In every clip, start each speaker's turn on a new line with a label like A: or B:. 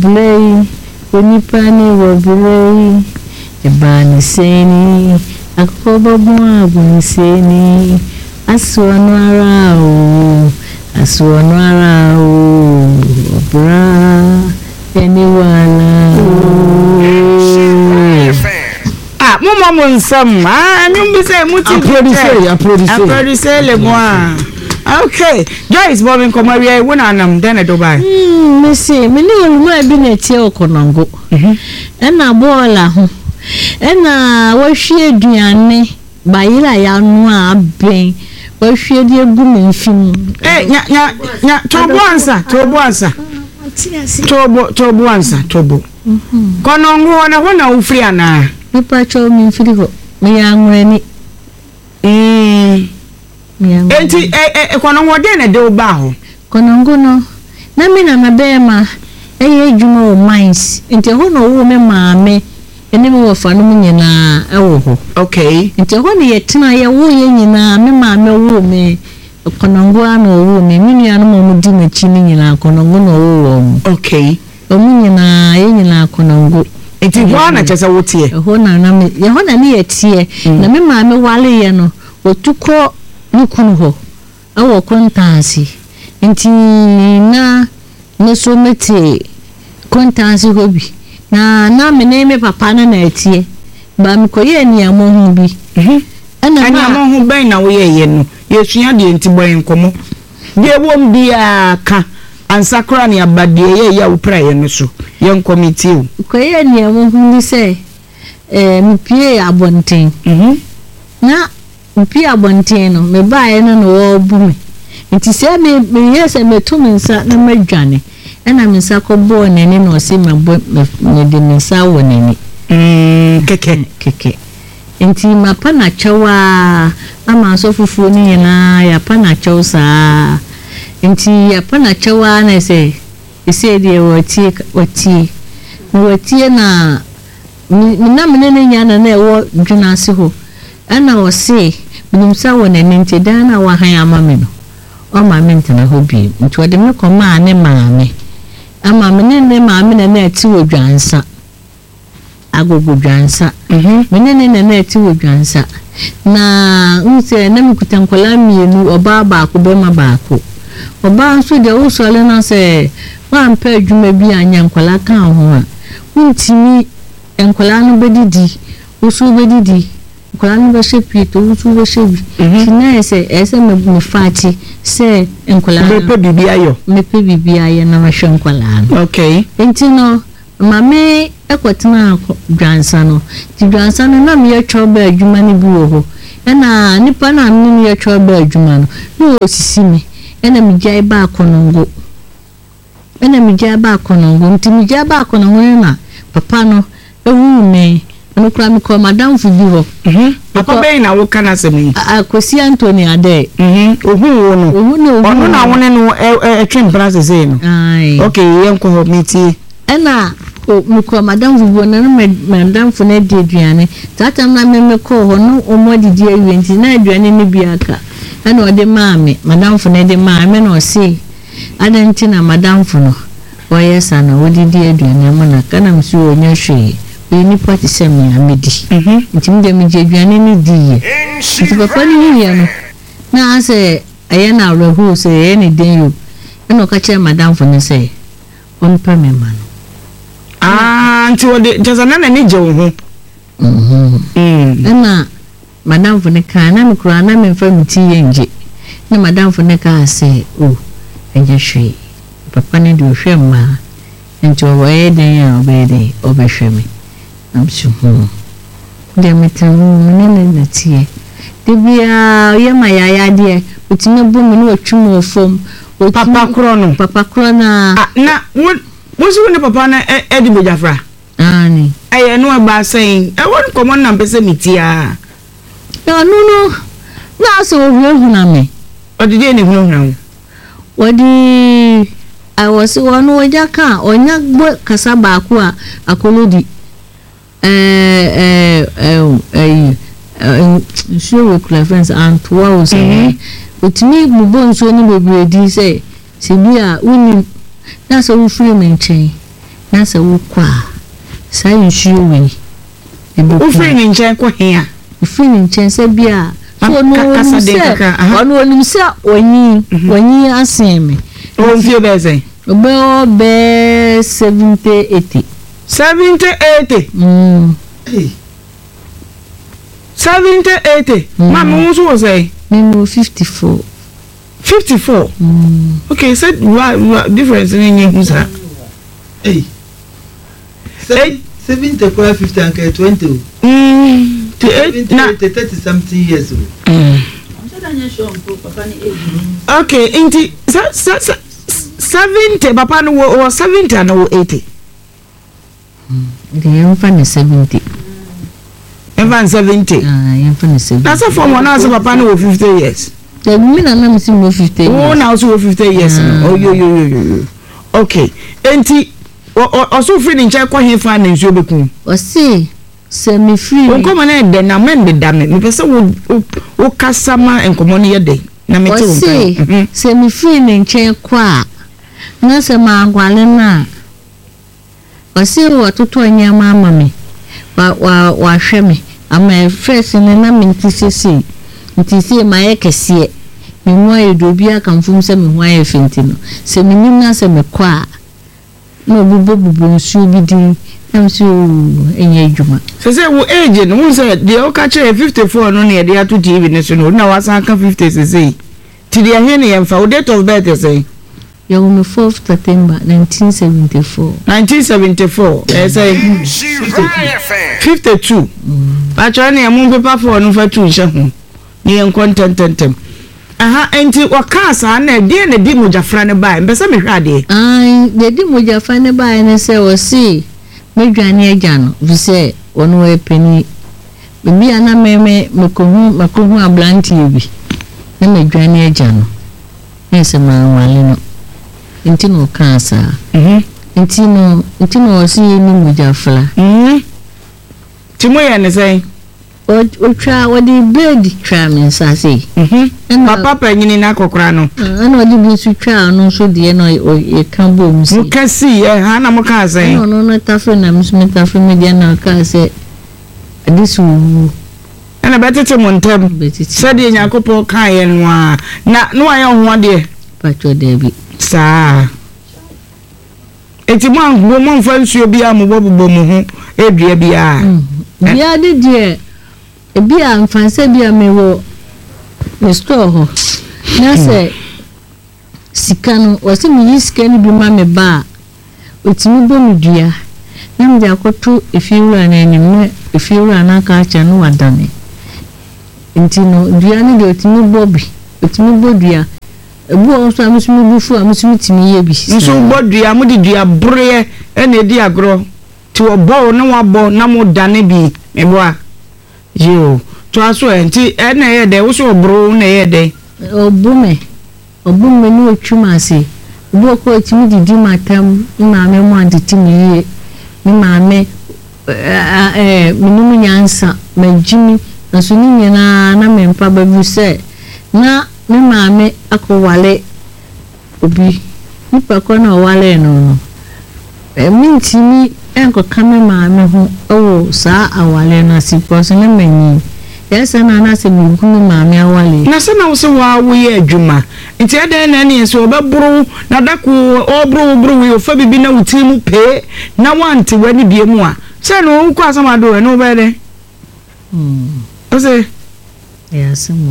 A: wobulei onipani wobulei ebani seni akobabwa buniseni aswanara obra anyone
B: mama monsam anyum say muti producer le moi okay Joyce Bobin komaria wona nam den Dubai
A: me say me ni oluma bi na tie okonongo na bola ho na wahwie aduane bayira ya no aben wahwie de egu me mfim nya tobo ansa tobo konongo na hona ufri ana nipa cho mi mfiri ho me ya nwani enti konongo de na de oba ho konongo no na me na mabema ejuma o mines enti ho no wo me maame ene me wo fa no nyina ewo ho
B: okay
A: enti ho ne yetena ye wo ye nyina me maame wo me konongo ana wo me nua no mo di na chi ni nyina konongo no wo
B: okay
A: o nyina ye nyina konongo
B: enti ho na chese wo tie
A: ho na na me ye ho na ne yetie na me maame wale ye no otuko nikunu ho awo kontansi enti na so mete kontansi hobi na me me papa na etie ba me koye ni amohu bi ana amohu
B: ben na wo ye no yesua de enti boy nkomo de wom bia ka ansakra ne abade ye ya wo praye no so ye nkomiti o
A: koye ni amohu ni se me pie abonten na mpi abonten no me baaye no wo bu me nti se me yese me to me nsa na madwane ena me nsa ko bo nani no se me de me nsa wo nani keke nti mapa na chawa ama so fufu ni na ya pa na chawsa nti ya pa na chawa na se de wati na na menene nya na ewo dwuna se ho ana wo se minimsa wo nani nti dana wa han ama me no o ma me ntana ho bi nti wode me ko ma ne maame ama menene maame na ati wo dwansa agogo dwansa menene na ati wo dwansa na unse na mikuta nkola mienu oba baako be ma baako oba nso de wo sole na se wa mpa adwuma bi anya nkola kan ho a untimi nkola no bedidi usu bedidi nkola no be shepi to usu be shebi na ese me fati se nkola me pe bibi ayo na mahwe nkola no
B: okay
A: enti no mame ekotena dwansa no ti dwansa no na me yetwa ba adwuma ne bi wo ho na nipa na me yetwa ba adwuma no no osisi me na me gya ba akonongo nti me gya ba akonongo na papa no ewu me no kra me ko madam fu bi ho
B: papa be na wo kana semi
A: akosi Anthony ade
B: ohu no ono na wone no twin brass say no okay yenko ho miti
A: ena me ko madam fu bo na madam fu na de aduane tata na me ko ho no omodidi awie nti na aduane ne bi aka ena ode maame madam fu na de maame na o se adanti na madam fu no oye sana odidi aduane mo na kana msu onya hwe ni party semi amedi nti mde me aduane ne diye nti papa ni ya no na ase aye na rehu se ye ni den yo ena ka che madam fu ne se on pa me man
B: nti wode jazana na ni je wo ho
A: ena madam fu ne ka na me kura na me fa mti ye nje na madam fu ne ka se enje hwe papa ne do hwe ma nti wo ye den ya obede obehwe me amsu de metamu menene natie de bia ye mayaya de utime bu me no atwum ofom
B: papa kro
A: na
B: na wosu ne papa na edi bojafra
A: ani
B: aye no ba sen won komo na pese mitia
A: no na so hu na me
B: odide ne hu na
A: wodi I was one wajaka onya gbo kasaba aku a akolodi sure reference and was utimi mubon so ni bebredi say sibia uni na so free menchen na se wo kwa sa nsuo we
B: wo free ni nche ko hia
A: free ni nche se bia so no onim se oni aseme
B: o fie be say
A: be 70 80
B: 70 mama wo so say
A: me 54
B: okay said what difference in you sir
C: 70 kwa 50 and 20
B: na
C: 30 something years
B: okay inti 70 papa no wo 70 and wo 80
A: the infant 70
B: infant 70
A: infant 70
B: that's a form one as papa no wo 50 years
A: the women are not seem 50 years
B: oh now so 50 years oh yo okay enti o free ni nche kwa hefa na nsuo bekun
A: o see semi free
B: o komo na de na men de dame me pese wo kasama enkomo ne yede na me te wo
A: see semi free ni nche kwa na se ma agwale na o see wo toto nyama amame wa hwe me ama fresh ne na me ntisi ma yekese me ho edobi akamfum se me ho ayefenti no se me nim na se me kwa no bubu nsu bi din am so enye adwuma
B: se wo age no se de o ka che 54 no ne de ato TV ne so no na wasa ka 50 se ti de ahe ne yemfa o date of birth say
A: you on 4th September 1974
B: say 52 ba cho ne am paper for no fa tu nche ho ne en contententem aha enti wakasa na de ne di mojafra ne bae mbese me hwade
A: de di mojafra ne bae ne se o si medwane agya no vise ono e peni bi ana meme makohu ablanti bi na medwane agya no nse ma wale no enti no kansa enti no o si ni mojafra
B: timo ya ne sai
A: o twa o di blade twa me sase
B: papa panyini na kokora no
A: ana o di bi su twa no so de no e kan bo mu si
B: mukasi ha na muka sai
A: no tafe na msmeta me de na ka se disu
B: ana betete montem se de nyakopo kan ye no a na no aye ho de
A: pacho de bi
B: sa eti mo fa nsuo bi amobobbo mu ho edua bia
A: bia de de bia mfanse bia mewo me store ho na se sika no wase mi yiska ni bi ma me ba otimi bo mi dua na me akoto efiwura na enim efiwura na ka cha no wadane ntino dua ni de otimi bo bi otimi bo dua ebu o so amusumi bufu amusumi timi ye bi
B: nso bo dua mo di dua breye ene di agro ti obo na wabo na mo dane bi meboa yo to aso enti ene ye de wo so obro na ye de
A: obume no otwuma ase bo ko timi didi matam maame mo adetimi ye ni maame minum nyansa majimi na so ni nyina na mempa babu se na mi maame akowale obi nipa ko na wale no mintimi enko kame maame ho owo saa awale na siposo na mani yesa na se mugunu maame awale
B: na se na wo se wa wo ye adwuma nti eden na ne so obeburu na dako obru we ofa bibi na wutimu pe na wanti wani biemu a se no ko asamado no be de o se
A: yesa mo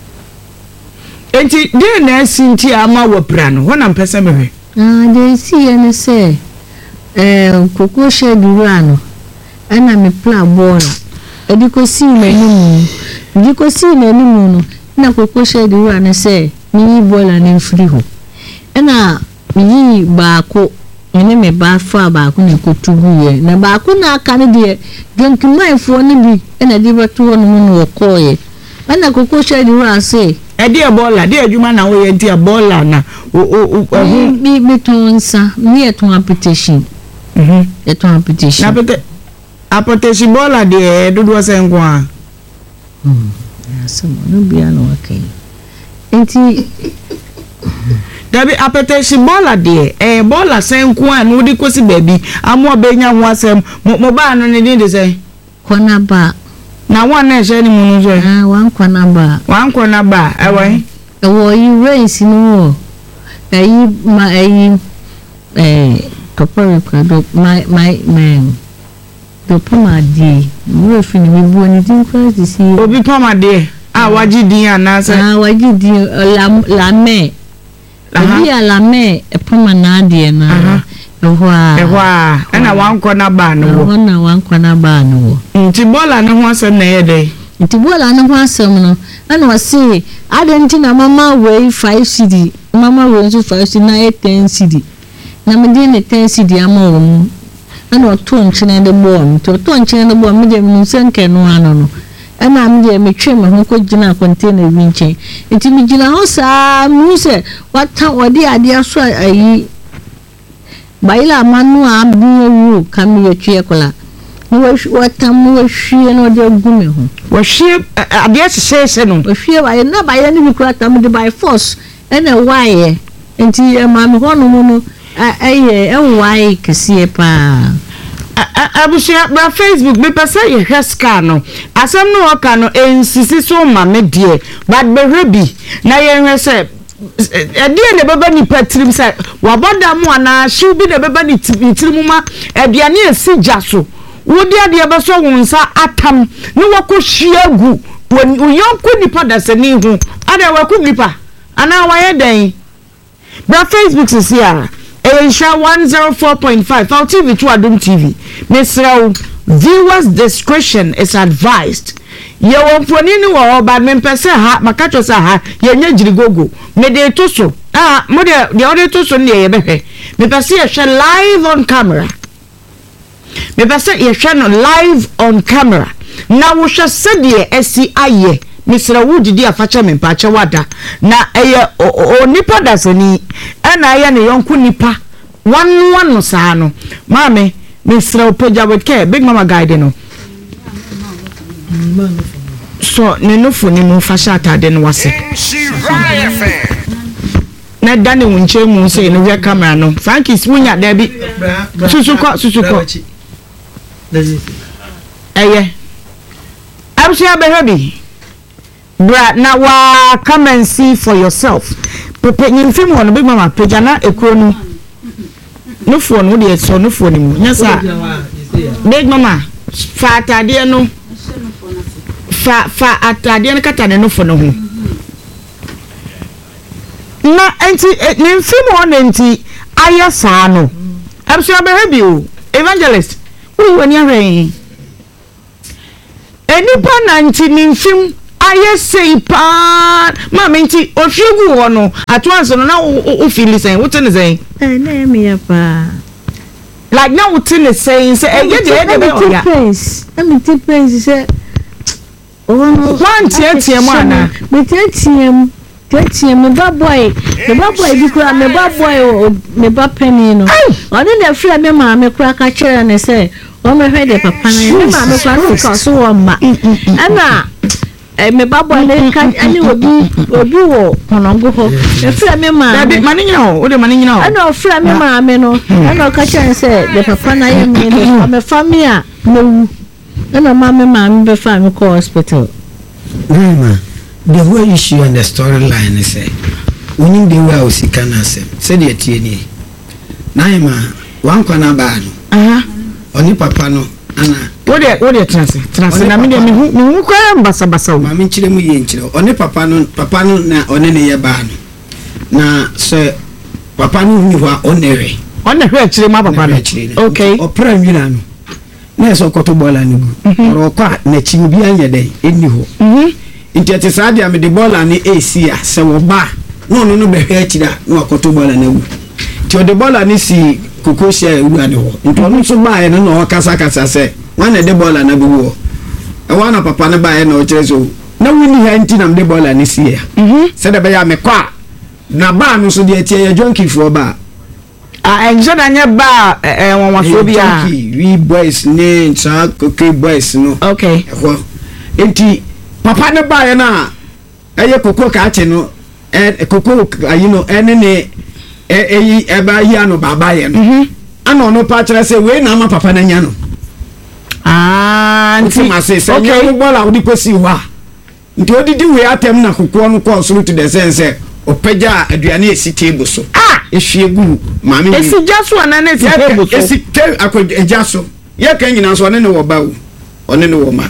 B: enti de na sinti ama wopra no ho na mpese mehwe
A: de si ene se koko shedu ano ana me plan bola ediko si menu no na koko shedu ano se mi bola na free ho ana mi baako ene me ba fa baako na kotugu ye na baako na aka ne de genkimanfo ne bi ana de bato no no okoye ana koko shedu ase
B: edi bola de adwuma na wo ye di bola na
A: mi tonsa mi eton application eton application
B: na pete application bola de dodo senko a
A: ya samo no bia no okay enti
B: dabi apetesi bola de bola sen ko an wo di kosi baby amo benya ho asem mo ba no ne din de say
A: kwana ba
B: na one na je ni mu no so
A: wan kwana ba
B: ewe
A: ewo yi race no Kapari do my do pama di we fini we bu oni tin class di si
B: obi pama de waji din anasa
A: waji din la me la me pama na de na ehwa
B: na wan kwana ba no nti bola no ho asem na ye de
A: nti bola no ho asem no ana wase adenti na mama we 5 cd mama we 5 cd na 10 cd na me dey 10 cd amom ana oto nchene de bom to nchene de bom me dey me senke no ano no ana me dey me twe me ho ko gina container bi nche nti me gina ho saa mu se wata odi ade aso ayi baila manu abu kam ye twe kola wata mu hwie no de gume ho
B: hwie ade se no
A: hwie baye na baye ni bi kura tam de by force ana waye nti ma me ho no mu no why kesiye pa
B: abusia bra Facebook me pese ye hweska no asem no oka no ensisi so ma me die but be hwebi na ye hwese edie ne baba ni patrim say waboda mu ana hwe bi ne baba ni tirim ma aduane esi jaso wodi ade be so wonsa atam ne wako hwiagu uyonko nipa dasani hu ade wako nipa ana waye den bra Facebook sisi ara Asia 104.5 Fall TV to Adum TV. Mr. Viewers discretion is advised. Ye won foni ni wo ba me pese ha makacho sa ha ye nya jirigogo me de to so mo de order to so ne ye behwe me pese ye hwe live on camera me pese ye hwe no live on camera na wo hwe sedie esi aye Mr. Woodidi afacha me pacha wada na eye onipa dasani ana aya ne yonku nipa wan saa no maame Mr. Opoja weke big mama guide no so ne nofo ni mu fasha atade no wase na dane wunche mu se no we camera no Frankis munya da bi susuko eye absia behabi bra na wa come and see for yourself pepe nyimfim ho no big mama peja na ekuro no no phone wo de so no phone mu nyasa big mama fa atade no fa atade no kata ne no phone ho na enti nyimfim ho no enti ayasa no abso abehabi o evangelist wo wani ahwe enipa na enti nyimfim ayese pa mama nti ohwegu wo no atwanso no na o feel say what is saying
A: na me ya pa
B: like now what is saying say e get the be o ya
A: let me take pains say oh no
B: one tie mo ana
A: me tie me ba boy bi kura me ba boy me ba penny no oni na free me ma me kura ka kire ne say o me hwe de papa na me ma me kura ka so wo ma ana me babo le kan ani obi wo konongo ho e fra me ma
B: be maninya o de maninya o
A: ana fra me ma me no ana ka chan say the papa na ye me no me family a no ana ma me be fa me ko hospital
D: mama the whole issue and the storyline is say unim de wa osikana asem say de tie ni na ma wan kwana ba no oni papa no ana
B: wo de transe na me de me hu kwa mbasa
D: ma me nchire mu ye nchire oni papa no na oni ne ye ba no na se papa no hu hwa onere
B: hwe chire ma papa no okay
D: opera nwina no na so koto bola ni bu ro kwa na chimi bi anye den eni ho intete sadia me de bola ni AC a se wo ba no be hwe chira na koto bola na bu ti o de bola ni si kokosia ewu ade ho nto no so ba ye no o kasa se wana de bola na bu wo e wana papa na ba ye na o kire so na wini ha nti na de bola ni si ya se de be ya me kwa na ba no so de tie ye jonki fo ba
B: enje na nye ba won waso bia
D: we boys ne cha koke boys no
B: okay
D: ho enti papa ne ba ye na eye koko ka che no koko ayi no ene ne eba hia no baba ye no ana ono pa kire say we na ma papa na nya no nti ma say say nya bola odi kosi wa nti odidi we atem na kokko no ko so to the sense opagya aduane esi table so ehwie gu maame
B: esi jaso ana na esi table so
D: esi akogya so ye kan nyina so ne wo ba wo one ne wo ma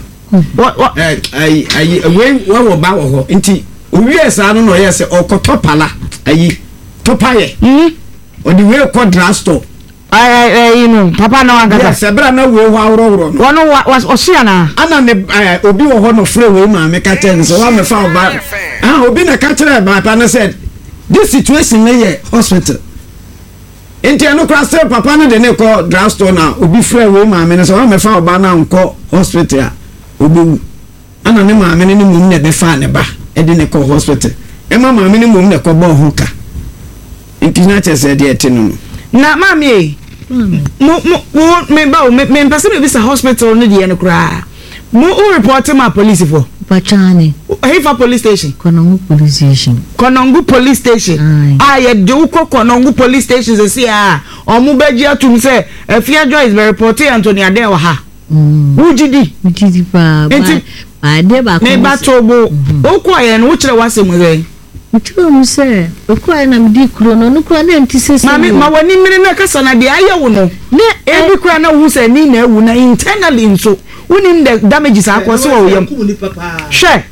D: we wo ba wo ho nti owie sa no no ye se okotopala topaye odi we ko drugstore
B: you know papa na wanga
D: yes ebra na we ho awro no
B: wono was osia na
D: ana ne obi wo ho no frɛ we ma me ka tell so wa me fa oba obi na ka tell papa na said this situation na ye hospital enti eno kra say papa na de ne ko drugstore na obi frɛ we ma me so wa me fa oba na nko hospital obi ana ne ma me ne mum ne be fa ne ba e de ne ko hospital e ma me ne mum ne ko ba ho ka enti na chese de etino
B: na mami me ba me person be say hospital no de ne kra mo report ma police for
A: Pachani.
B: Heifa police station.
A: Konongo police station.
B: Konongo police station. Ye de uko Konongo police station se see omu beji atum se Efia Joy is reporting Anthony Ade wa ha. Ujidi
A: pa. Ade ba ko.
B: Me ba tobo. Okwa ye no ukire wasem ze.
A: Ukire mu se okwa na mdi kuro no nukura na ntisese.
B: Ma wani mmiri na kasa na de aye wo no. Ne ebi kura na wu se ni na ewu na internally nso. Unim the damages akwose wo yam. She.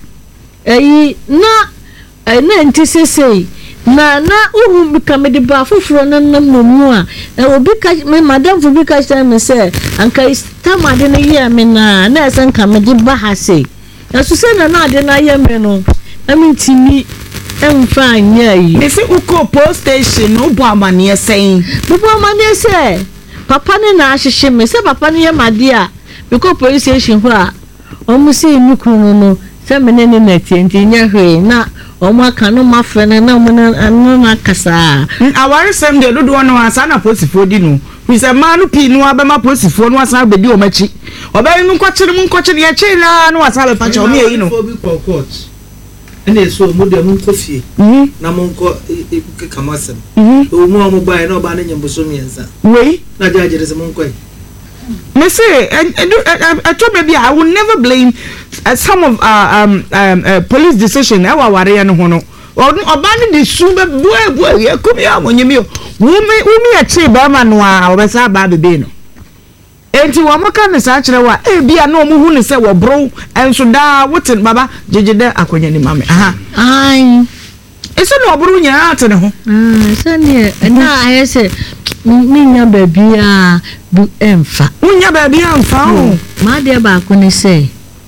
A: Na ntisese. Na uhu bikame de ba foforo na mu a obi ka me madam fu bi ka sha me se anka istama de na yi me na ese nka me de ba ha se na so se na de na ye me no amintimi emfa anya yi
B: me se uko post station no bo amane sen
A: se papa ne na ahihye me se papa ne ye made a because police station ho a omu se nukunu no se me ne na tienti nya hwe na Oma kanu mafene na na kasa.
B: Awari sem de dodo no asa na posifo di no. We say manu pi no abema posifo no asa be di o machi. Oba mu nkɔkyere ye kye na no asa be pacha o me yi no.
C: Ene so mo de mu nkofie. Na mo nkɔ kamasem. O mu ba na oba na nyamboso miensa.
B: Wei
C: na jajere se mo nkɔ.
B: Me say I told baby I will never blame some of police decision e wa ware no ho no oba ni de su be bua ye kumi amonyemi o wumi e che ba ma no a obesa ba bebe no enti wo maka ne sa kire wa e bia na omu hu ne se wo bro enso da wotin baba jejede akonya ni mame
A: ai
B: eso no oburu nya ate ne ho
A: so ne na ayese minya baby a bu emfa
B: unya baby amfa o
A: ma de ba ko ne se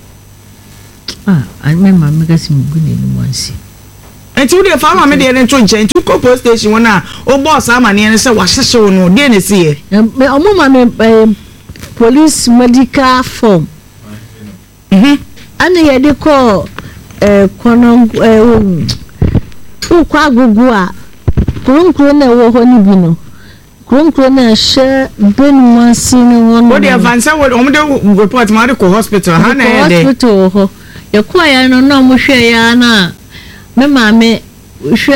A: I remember magasin guni no wansi
B: enti wo de fa ma me de ne to nche enti ko post station wona o boss amane ne se wa hyehye wo no de ne se ye
A: me omo ma me police medical form ana ye de ko kono ukwa gugu a kurun na wo ho ni bi no kurun na she ben wansi ni wono
B: wo de advance wo omo de report ma de ko hospital ha na ye de
A: hospital ho yakwa ya no na mo hwe ya na me maame hwe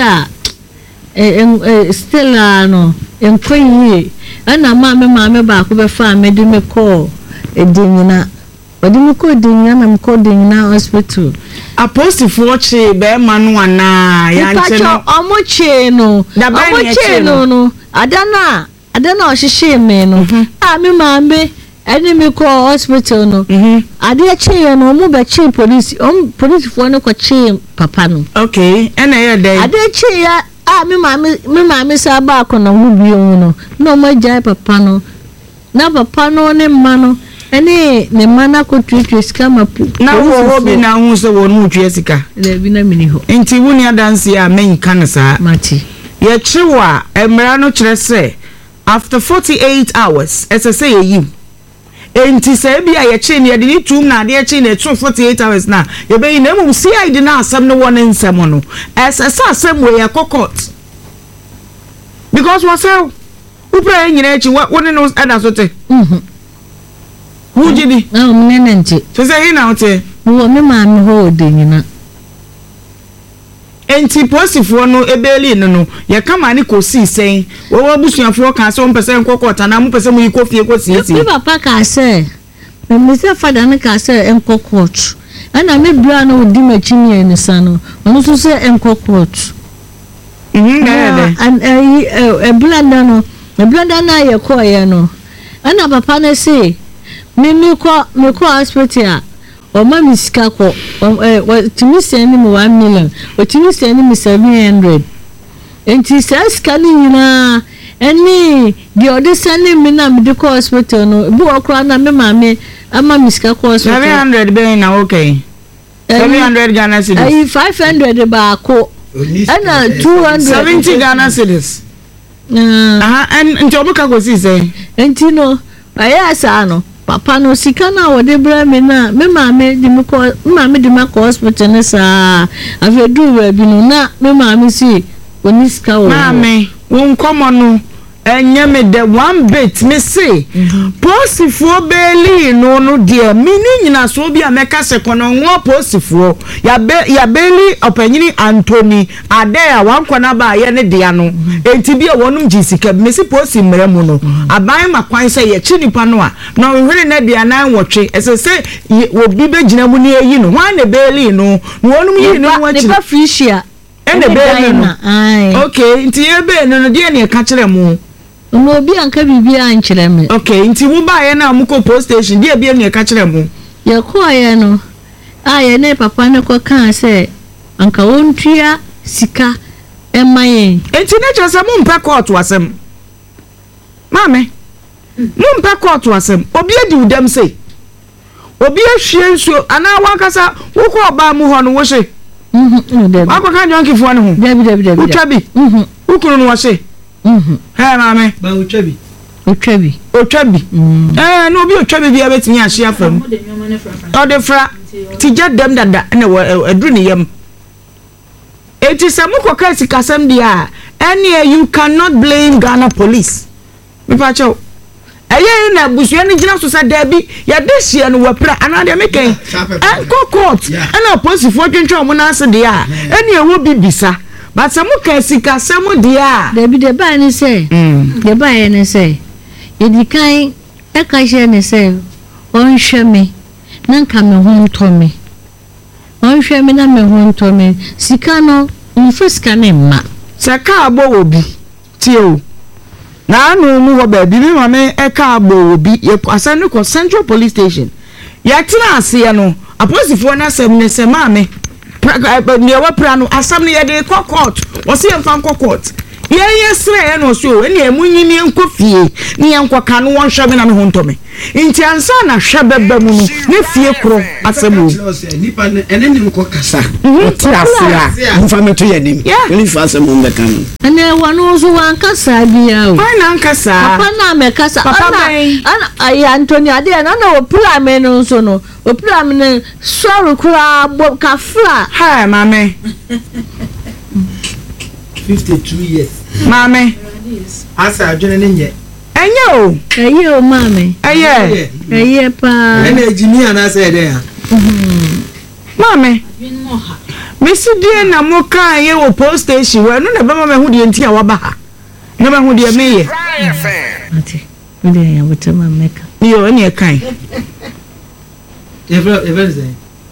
A: a still no enkoyi ana maame ba ko be fa me de me ko edinyina odi me ko edinyina na me ko edinyina hospital
B: apostifo che be manu ana ya nche no
A: omo che no adana o hihye me no me maame eni me ko hospital no ade che no mu be che police for no ko che papa no
B: okay ena ye dey
A: ade che ya me maame sa ba ko na hu bi no no ma jai papa no na papa no ne ma no eni ne ma na ko twetwe sika ma
B: na wo bi na hu se wo no twe sika
A: le bi na mini ho
B: enti wuni adanse a men kan sa
A: mati
B: ye chiwa emra no kire se after 48 hours as I say you enti se bia ye chi ne de ni tum na de chi ne 48 hours na ye be na mu CID na asem no won nsem no as asem we ye court because what say who pray nyina chi what no ada so te who jidi
A: na me nenti
B: so say he na ote
A: wo me maame ho de nyina
B: enti posifoɔ no ebeli no yɛ kama ne kosi sɛn wo busuafoɔ ka sɛ mpɛsɛ nkɔkɔta na mpɛsɛ mu yikɔ fie kɔsi
A: mi papa ka sɛ me sɛ fada ne ka sɛ nkɔkɔt ana me bia no di machi mi ne sa no ɔno so sɛ nkɔkɔt blanda na yɛ kɔ yɛ no ana papa ne se me kɔ hospital Oma misika ko timi send me 1 million timi send me 700 enti sika ni nyina eni di ode send me na me ko hospital no bu okra na me maame ama misika ko hospital
B: 700 be na okay 700 Ghana cedis
A: ai 500 ba ko ana 270
B: Ghana cedis en nti obuka ko si say
A: enti no aya sa no papa no sika na wode bra me na me maame di me ko hospital ne sa afedu ba bi no na me maame si oni sika wo
B: maame won komo no enye me de one bit me say posifo beli no de me ni nyina so bi ameka se kono nwo posifo ya beli opanyini Anthony Adea wan kona ba ye ne de ano enti bi e wonum ji sika me si posi mre mu no aban makwan se ye chi nipa no a na ohwere na de anan wotwe ese se obi be gina mu ne yi no wan ne beli no wonum yi no wa chi
A: ne ba frisia
B: ene beli no okay nti ye be no de ne ka kire mu
A: no obi anka bibia ankyere me
B: okay nti wo ba ye na amuko post station de bia ne ka kire mu
A: ye ko ye no aye ne papa ne ko kan se anka wontua sika emaye
B: enti ne kyerese mu mpa court wasem mame mu mpa court wasem obi adi udam sei obi ahwie nso ana wakasa wo ko ba mu ho no wo hye akwa jonki fo ne ho
A: debi
B: utwa bi ukuru no wo hye hey mame
C: ba utwabi
B: no obi otwabi bia betimi ahye afam o de fra ti jedem dada na aduru ne yam eti se mu koka sikasem dia any you cannot blame Ghana police me pa cho eye na busua ni gina so sa dabi ya de hie no wapra ana de meken en court ana police fo twentwa mo na ase dia any ewo bibisa but se mu ka sikasem dia
A: dabi de ba ni se de ba ye ni se yedikan e ka je ni se on hwe me na nka me ho ntome on hwe me na me ho ntome sika no mfriska ne ma
B: saka abo obi tio na anu mu ho ba bi ma me e ka abo obi ye asane ko Central Police Station ya tena ase no aposifo na asem ne se ma me ne wa pra no asam ne ye de court wo se mfa court ye sre no so ene emunyini enkofie ne enkoka no won hwe me na me ho ntome nti ansa na hwe beba mu no ne fie kro asemu
D: nipa ene nim ko kasa oti asia mfa meto ye nim ni fa asemu mbeka no
A: ene wano so wan kasa bia o
B: na kasa
A: papa na me kasa ana ay Anthony Adea na opula me no so no opula me ne sorry kura ka fra
B: ha mame
C: 52 years
B: mame
C: asa adwene ne nye
B: enye
A: o mame eye pa
C: ene ejimi ana say dey
B: mame mesi die na mo kan ye wo post station we no na be mama hu die nti a waba ha na ma hu die meye
A: ati ode ya butama meka
B: yo ene kan
C: ever say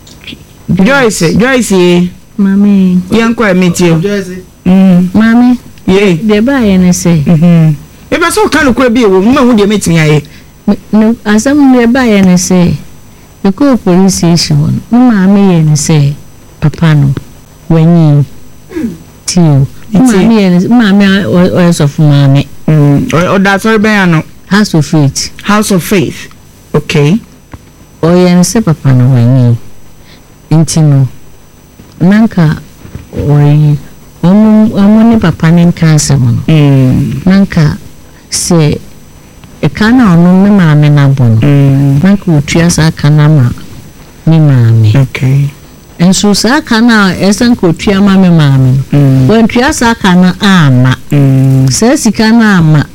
B: Joyce
A: mame
B: yankwa metio
C: Joyce
A: mame
B: ye
A: de ba ye ne say
B: e ba so kan ko bi e wo ma hu die metimi aye
A: no asam de ba ye ne say e ko police station mama ye ne say papa no wanyi tio mama o so fu mama
B: o da sorry ben ano
A: House of Faith
B: okay
A: o ye ne say papa no wanyi intino nanka oi omoni papa ne cancer mo nanka se e kana onu me maame na bono nanka otua sa kana ma ni maame
B: okay
A: enso sa kana esen ko otua ma me maame won tua sa kana ama se sika na ama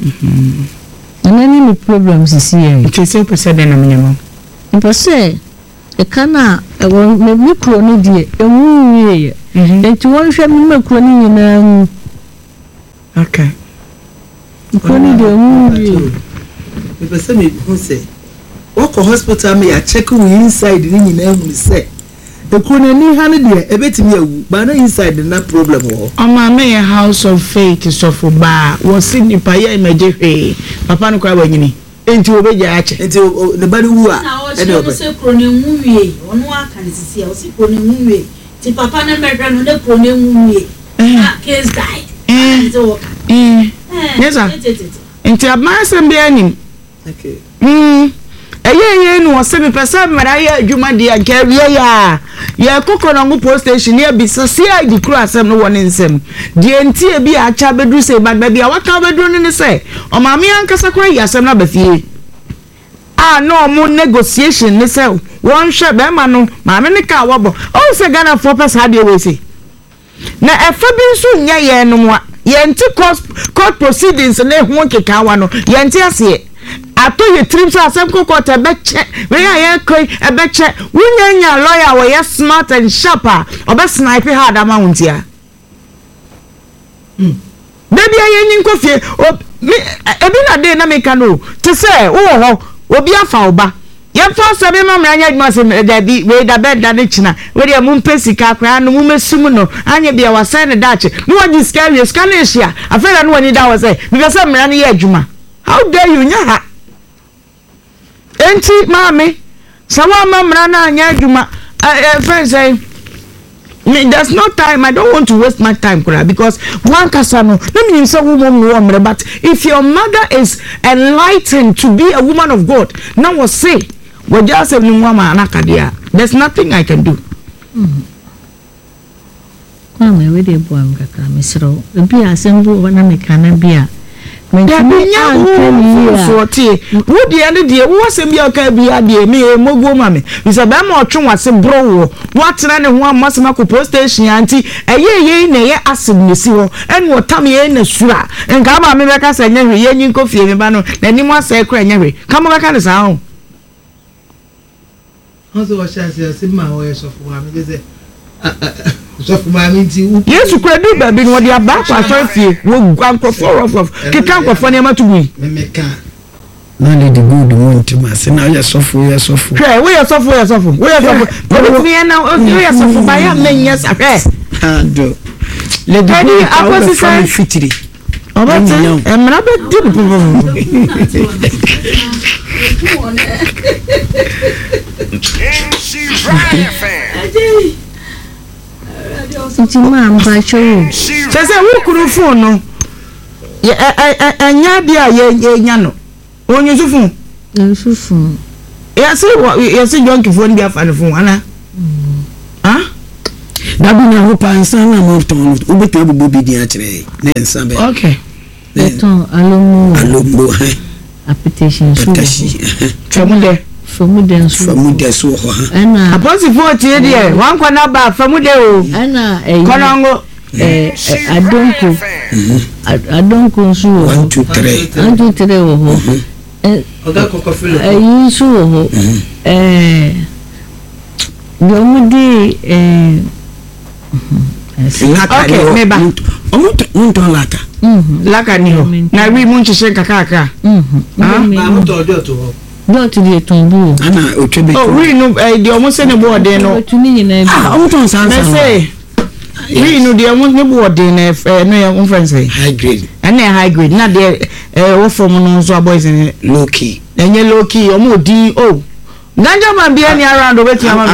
A: nani problems isi e
B: nke se pese de na mnyama
A: impose e kana e won me mikro no die emu wiye enti won hwe me kro ni nyina mu
B: okay
A: kro ni de mu
C: me pese me hu say wako hospital me ya check we inside ni nyina hu say the kro ni ha ne de ebetimi awu ba na inside na problem wo
B: ama me house of faith so for ba wo si nipa ya imeje hwe papa no kwa wanyini enti obeja ache
C: enti ne bari wu a
E: e de se kro ni hu wie ono aka ni sisi a o si kro ni hu wie ti papa na medra no ne kro ni hu wie case died so
B: yes enti abasem bi anim
C: okay
B: eye no se me pesa mara ya adwuma de ankawie ya kokoro ngo post station ya bi so see di kru asem no woni nsem de enti e bi acha bedu se bagba bi a waka bedu ni se o ma me ankasa kwa ya asem na bafie no mo negotiation ni se won hwe be ma no ma me ne ka wobo o se Ghana for pesa de we se na efa bi nso nya ye no mo yenti court proceedings na hu keka wa no yenti ase ato ye trim so asem kokot ebeche we ya koi ebeche wunya lawyer we yes smart and sharper obe snipe hard ama wuntia baby aye nyin kofie ebi na dey na make no to say wo ho obi afa oba ye fa so be mamra nya adwuma se da bi we da bed da ne china we dey mum pesika kra no mum mesum no anya bia wasan ne dache no wagi scale asia afela no wani da wo say bi be say mra ne ye adwuma. How dare you nya enti mami sawa mamra na anya adwuma friend say there's no time. I don't want to waste my time because one kasano let me say woman but if your mother is enlightened to be a woman of God now was say we just say there's nothing I can do.
A: Mama we dey bo am kaka misro bi asembu wana mekana bia
B: ya binya wo di ande die wo asem bia ka bia die me mogo mame bisa ba ma otwe wase bro wo watena ne ho amasema ko post station anti eye na ye asem nesi ho ene otam ye na sura nka ba me beka sa nyahwe ye nyin ko fie me ba no na ni mo asa kra nyahwe ka mo beka ne sa ho
C: hozo wa chance asim ma ho ye so fu ma me ze so for my meeting
B: yes kura du ba bi no dia ba kwa so fie wo gwanko for kika nkofo ne matugui
D: me ka na le the good want ma se na ya sofo hwe
B: we ya sofo but me na we ya sofo ba ya menya sa hwe
D: do le the good akosi say fitiri
B: obati emra be di
A: Sinti mamba show.
B: Sese wo kuru phone no. Anya bia ye nya no. Onyu su phone.
A: Nsu phone.
B: Ya se jonki phone bia fa ne phone ana. Ha?
D: Dabi na ho pansa na mo ton. Ubeta bubu bi di a kire. Na nsa be.
B: Okay.
A: Eton alomo. Application so. Famude
D: so ho ha.
B: Ana aposi 40 dey wan kwana ba famude o.
A: Ana
B: konongo
A: adonko so
D: 1 2 3
A: ho.
C: Oga kokofilo.
A: So ho. Domudi
B: okay meba.
D: Omuntu laka.
B: Laka ni ho. Na wi mu nchise kakaka.
C: Ba mo to ojo to ho.
A: Don't do it on you.
D: Ana otwebe.
B: Oh, we no the almost any board no.
A: Omuton
B: sansa. Say. We no the almost no board no your friends say.
D: High grade.
B: And high grade. Na the what from no so boys in
D: low key.
B: Enye low key omo di oh. Ganja man be any around obeti am.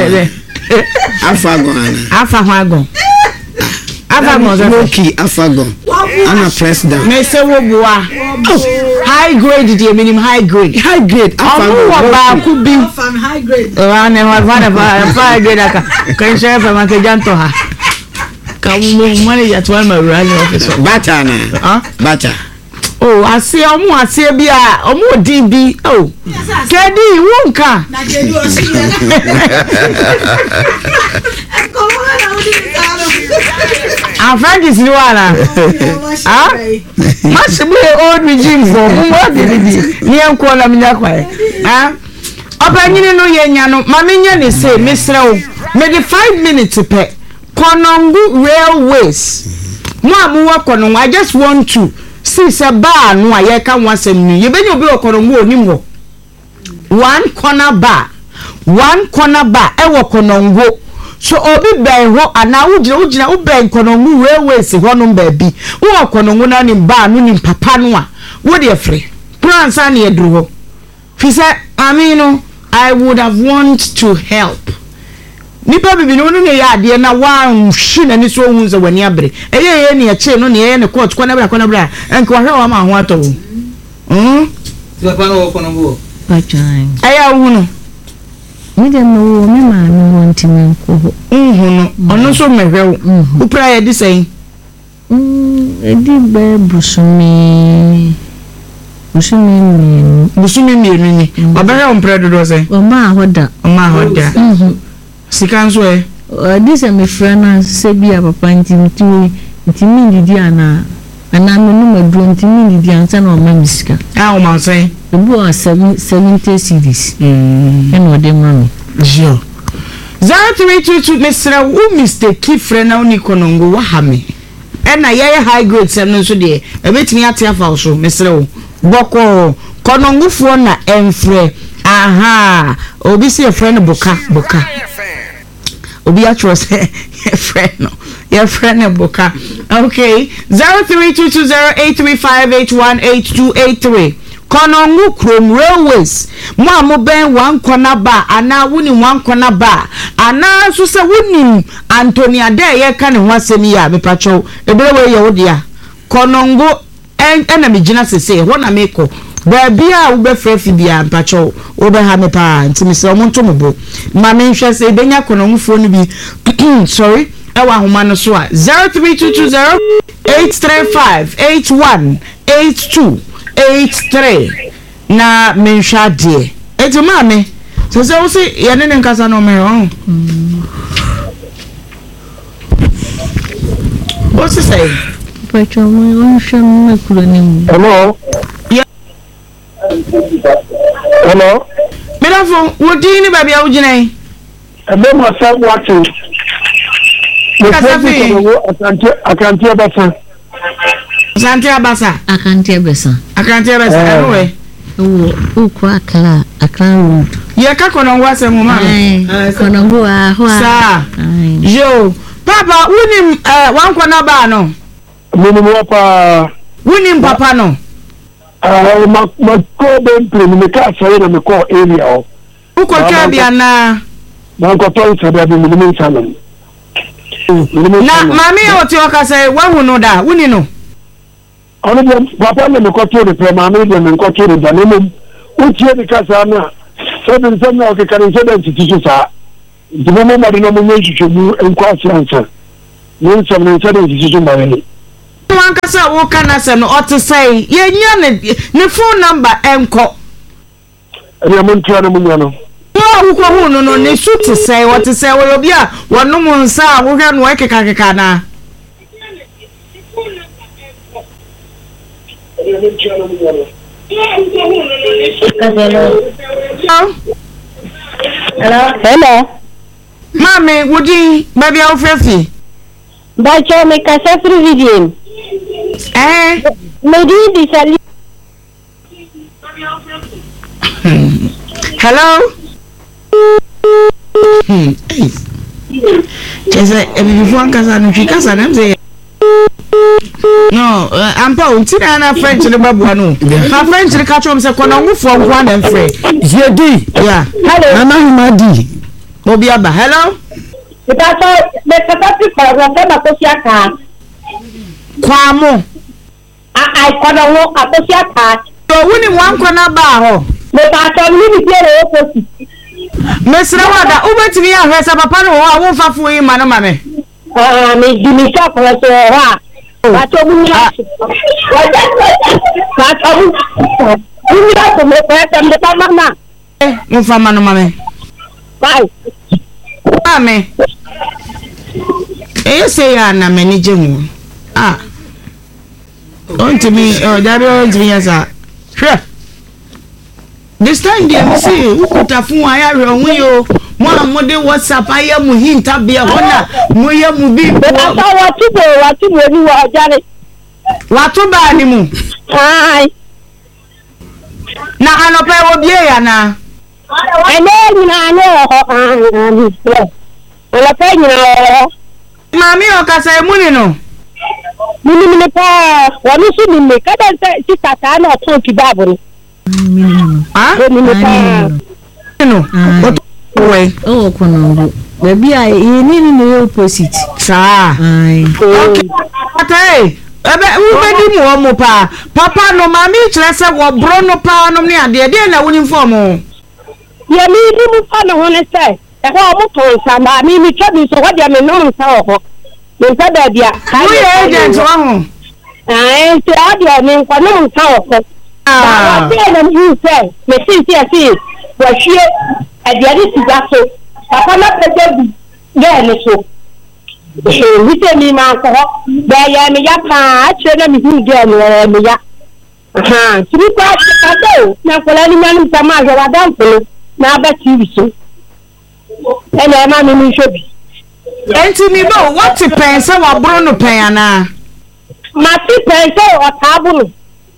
B: Afagon.
D: Low key afagon. Ana president.
B: Me say wo boa. High grade the minimum high grade.
D: High grade
B: afagon. Could be
E: from high grade.
B: One high grade aka. Kan share from Ankejanto ha. Kamu manager to my running officer.
D: Bata na. Bata.
B: Oh, I see bia omo DB. Oh. Kedi wonka.
E: Na kedi o si.
B: Our friend is new ana. Ah? Must be old regime for what did it? Ni enko la minya kwae. Ah? Oba nyine no ye nya no, ma menya ne say mesrew. Me the 5 minutes pe. Konongo Railways. Mwa Konongo, I just want to see a bar no I can once a new. You been you be a Konongo anymore. One corner bar, ewo Konongo. So obi ben ho ana ugina uben Konongo Railways ho no baabi. Wo Konongo na ni bar no ni papa no a. Wo de free. Plan sa na edru ho. Fi say I would have want to help. Nipa bibi no ne ya ade na wa hwi na ni so hu ze wani abre. Eye ne ya che no ne ye ne court kwana bra. Enko hwe wa ma ho ato.
C: Papa no Konongo.
A: Pachan.
B: Aya hu no.
A: Me dem no me ma no want me ko ho.
B: No. Ono so mehwe wo. Wo pra ye di sen.
A: Edi be busumi mienu
B: ni. Obere on pra do sen.
A: O ma hoda.
B: Sika nso e.
A: This am friend say bia papa ntimi ndidi ana me no maduro ntimi ndidi ansa na o ma misika.
B: O ma sen.
A: Ebu 70 series. And the mommy.
B: Jo. 0322 Mr. Mistake friend na oni Konongo wa ha me. Na ye high grade sem no so de. E betimi ate afa so Mr. Boko Konongo fo na enfre. Aha. Obi se friend boka. Obi atro say your friend boka. Okay. 03220835818283. Konongo Chrome Railways. Mo ben one corner bar ana wuni one corner bar ana so se wuni Antonia de ye ka ne ho asemi ya me pacho ebere we ye wodia Konongo na me gina sese ho na me ko ba bia wo be frefi bia pacho wo be ha me pa ntimi se omo nto mbo ma me hwe se benya Konongo fo no bi sorry ewa homa no so a 0322083581823 na menhwa de eti mame so wo se ye ne nkasa no me ho what's it say
A: pacho mo sham kuro ni
F: hello
B: yeah
F: hello
B: Mirafo wo di ni ba bia wo gina
F: ebe mo sa watching Akanti Abasa.
A: Anyway. Uko Akra road.
B: Ye ka Konongo asemu ma.
A: Konongo ho.
B: Sa. Yo, papa, wuni wan kwana ba no.
F: Mini pa.
B: Wuni papa no.
F: Ma ko ben plan me ka say na me ko area o.
B: Uko ka bia na.
F: Ma ko to sabe bi mini salon.
B: Na mami o ti o ka say wa hu no da wuni no.
F: Ono papa me ko to de pre mami de me ko to de da no utie de ka sa na so de so na o ke kan so de titi sa de mo ma de no mo nyi chuchu enko asiansa ni so me so de titi ma we
B: wan ka sa wo kana se no o ti say ye nya ne phone number enko
F: ya mo ntia no mo nya no
B: wo ko hu no ne su ti say what ti say wo bia wonu mo nsa wo hwe no ekeka na
G: Hello.
B: Mami, wudi baby au fefi?
G: Bacho me kasa free video. Me di sali.
B: Hello? Kesa before kasa no kasa na mze. No, ampa untina na French le babu anu. Ha French le kacho mse Konongo fo nkwa na mfre.
D: Yedi.
B: Yeah.
G: Hello.
D: Mama Humadi.
B: Obi aba. Hello?
G: Bacho me kasa free kwa na kosia ka.
B: Kwa mo.
G: Ai Konongo akosia ka.
B: To wuni wankwa na ba ho.
G: Me bacho ni biere opposite.
B: Mesra wada ubetimi ya hwesa papa no ho wo fafo yi ma no ma me.
G: Me di mi shop na so ha. Bacho mu ya. Bacho mu ya ko me ko ta me ta mama.
B: Mo fa ma no ma me.
G: Bye.
B: Ame. Say ya na manage mu. On to me, Dario Driasa. Sure. this time dey me say ukuta fun aya re ohun yo mo amode WhatsApp aya mu hinta bia hona mo ye mu bi
G: wa tubo ni wa jare
B: wa to ba ni mu
G: ai
B: na anope wo bie ya na
G: ene na no ho ala pe ni na
B: mami o ka sai mu ni no
G: mini pa wa mi si ni kada si tata na to ki babu
B: ah
G: mini pa
B: no we
A: oh kono baby ai ni ni opposite
B: sa
A: ai
B: okay atai ebe ubedi mu omo pa papa no mami kire se wo bro no pa no ne ade de na woni form
G: ya mi ni mu pa no ne se e ho mo to sa ma mi twa so ho dia me no nsa ho me sa da dia
B: wo ye agent wa ho
G: ai se adia ni kwa no nsa ho wa te na mi se me si wa hie e dia ni siga so papa na pede bi ye ne so we say me man ko da ya me ya ka a che na mi hu ge no me ya aha tiri pa ka do na ko la ni man ta ma ga dan ko na ba TV so ene ma mi shobi
B: enti mi bo what pense wa bro no pen ana
G: ma ti pense o tabu no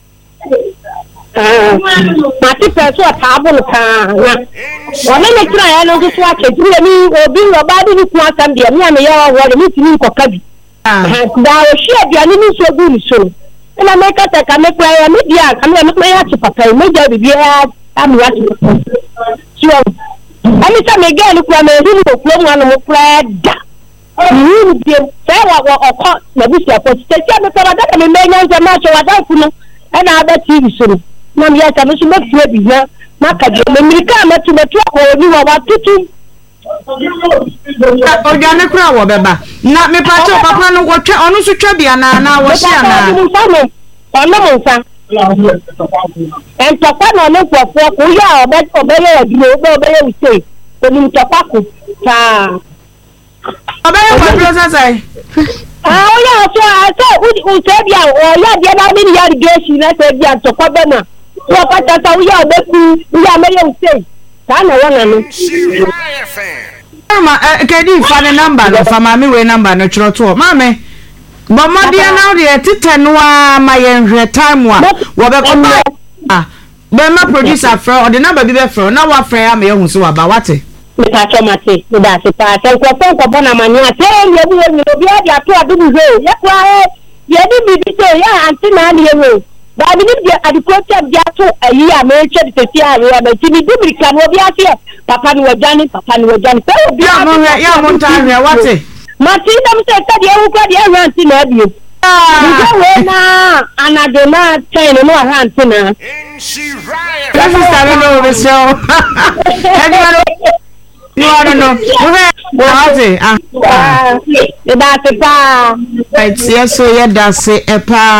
G: ma ti pense o tabu no ka na wona me kira ya no so a chejuru mi obi ro ba di ku asam dia mi ame ya wo mi tini ko kabi da o shi aduane ni so gu ni so na me ka ta ka me kwa ya me dia ka me ya ti papa me ja bibi ya am ya ti so ani sa me ga ni kwa me ri ni ko mo anu mo kwa da ni bi se wa okọ na bi se ko se se me para da me nya nza ma so wa da ku no na aba TV so na me ya ta me so me fie bi na maka je me mirika ma tu ko ni wa tutu
B: organic kura wo beba na me pa cho papa no wo twa onu so twa bia na wo hia na
G: ono mo nsa en papa no no kwofo ko ya obeye aduro obeye use oni papa ko ta
B: obeye wo process ai
G: o ya so u se bia o ya bia na mi ya geshi na se bia to ko be na wo pa ta ta u ya obeku u ya me ya use ta na wona no
B: ma kedi fa ne number no fa mami we number no chiro to mame bo modia na de tete no a ma ye hwe time wa wo be ko ah be ma producer fra o de number bi be fra na wa fra ya me hu so wa ba wate
G: me ta cho mate me da se pa ta ko bona mani ate ye bi ye bi ya to adu bu ye kwa ye di bi so ya anti na ni ye ba bi ni adikota bi ato ayi a me che de ti a ya me ti ni du bi kan wo bi afi papa ni wajani pe obi
B: ya mo nta hwe wate
G: mati dam se ta de hu kwa de anti na bi ni we na anadona ten no anti na
B: sister no be so no wate
G: da se pa
B: right yes so yeah da se epa